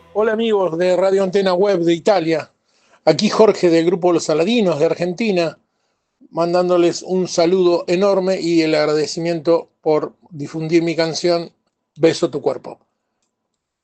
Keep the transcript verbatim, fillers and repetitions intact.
Hola amigos de Radio Antena Web de Italia. Aquí Jorge del grupo Los Saladinos de Argentina, mandándoles un saludo enorme y el agradecimiento por difundir mi canción Beso tu cuerpo.